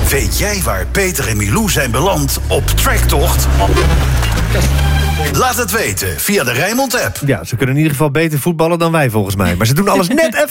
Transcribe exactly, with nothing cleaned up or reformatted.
Weet jij waar Peter en Milou zijn beland op Tracktocht? Laat het weten via de Rijnmond-app. Ja, ze kunnen in ieder geval beter voetballen dan wij volgens mij. Maar ze doen alles net even